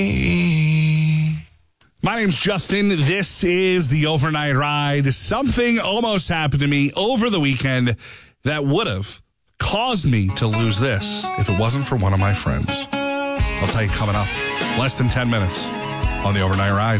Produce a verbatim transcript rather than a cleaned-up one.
My name's Justin. This is the Overnight Ride. Something almost happened to me over the weekend that would have caused me to lose this if it wasn't for one of my friends. I'll tell you coming up. Less than ten minutes on the Overnight Ride.